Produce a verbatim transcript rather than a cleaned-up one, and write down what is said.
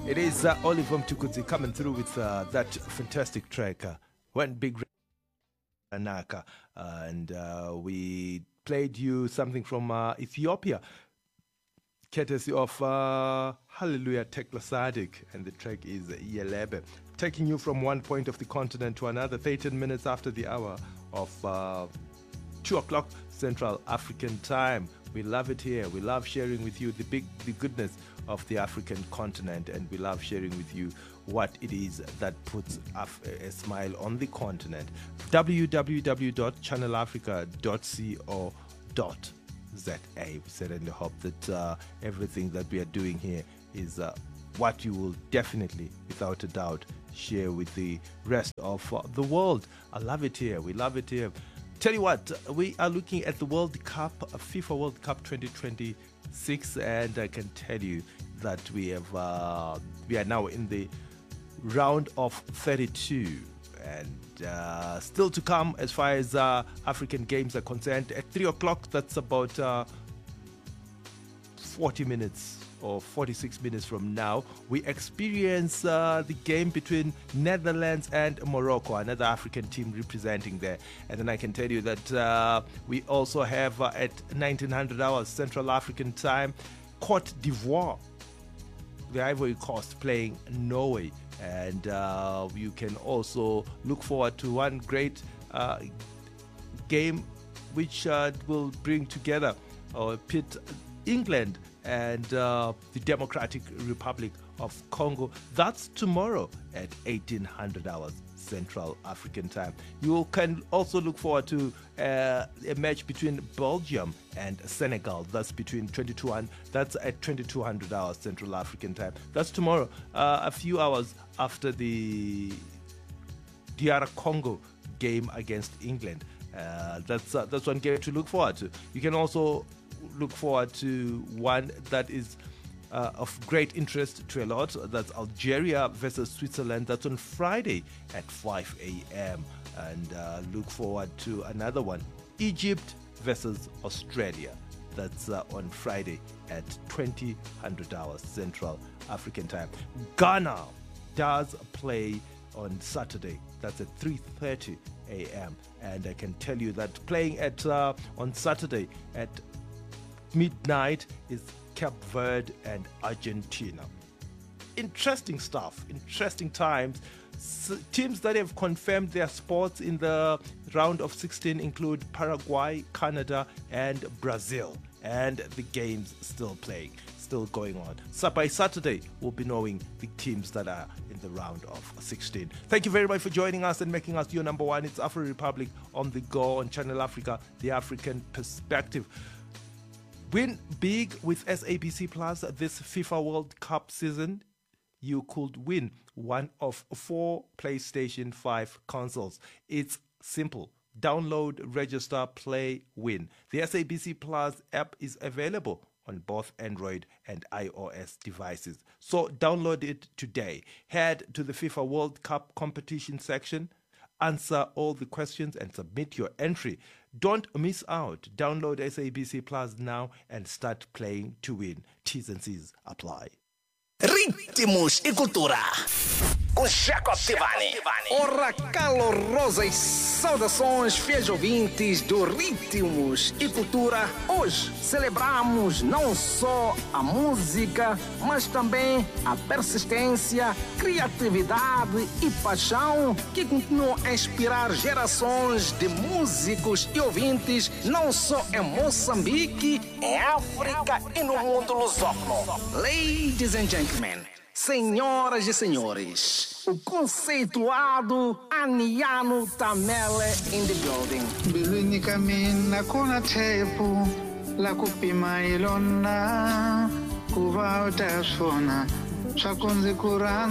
It is uh, Oliver Mtukudzi coming through with uh, that fantastic track, uh, One Big Anaka. Uh, and uh, we played you something from uh, Ethiopia, courtesy of uh, Hallelujah Tekla Sadiq, and the track is Yelebe. Taking you from one point of the continent to another, thirteen minutes after the hour of uh, two o'clock Central African time. We love it here. We love sharing with you the big, the goodness of the African continent, and we love sharing with you what it is that puts Af- a smile on the continent. w w w dot channel africa dot co dot z a. We certainly hope that uh, everything that we are doing here is uh, what you will definitely, without a doubt, share with the rest of uh, the world. I love it here. We love it here. Tell you what, we are looking at the World Cup, FIFA World Cup twenty twenty-six, and I can tell you that we have uh, we are now in the round of thirty-two, and uh, still to come as far as uh, African games are concerned. At three o'clock, that's about uh, forty minutes or forty-six minutes from now, we experience uh, the game between Netherlands and Morocco, another African team representing there. And then I can tell you that uh, we also have uh, at nineteen hundred hours Central African time, Cote d'Ivoire, the Ivory Coast, playing Norway. And uh, you can also look forward to one great uh, game which uh, will bring together or pit England and uh, the Democratic Republic of Congo. That's tomorrow at eighteen hundred hours Central African time. You can also look forward to uh, a match between Belgium and Senegal. That's between twenty-two and that's at twenty-two hundred hours Central African time. That's tomorrow, uh, a few hours after the D R Congo game against England. Uh, that's uh, that's one game to look forward to. You can also look forward to one that is uh, of great interest to a lot. That's Algeria versus Switzerland. That's on Friday at five a.m. And uh, look forward to another one, Egypt versus Australia. That's uh, on Friday at twenty hundred hours Central African time. Ghana does play on Saturday. That's at three thirty a.m. And I can tell you that playing at uh, on Saturday at midnight is Cape Verde and Argentina. Interesting stuff, interesting times. S- teams that have confirmed their spots in the round of sixteen include Paraguay, Canada, and Brazil. And the game's still playing, still going on. So by Saturday, we'll be knowing the teams that are in the round of sixteen. Thank you very much for joining us and making us your number one. It's Afro Republic on the go on Channel Africa, the African perspective. Win big with S A B C Plus this FIFA World Cup season. You could win one of four PlayStation five consoles. It's simple. Download, register, play, win. The S A B C Plus app is available on both Android and iOS devices. So download it today. Head to the FIFA World Cup competition section, answer all the questions, and submit your entry. Don't miss out. Download S A B C Plus now and start playing to win. T's and C's apply. Ritmos e Cultura com Jacob Tivani. Ora calorosas saudações, fiéis ouvintes do Ritmos e Cultura. Hoje celebramos não só a música, mas também a persistência, criatividade e paixão que continuam a inspirar gerações de músicos e ouvintes, não só em Moçambique, em África e no mundo lusófono. Ladies and gentlemen, senhoras e senhores, o conceituado Aniano Tamele in the building. Bilwini kamina kuna tepu la kupima ilona kuva utasona swakunzi kurana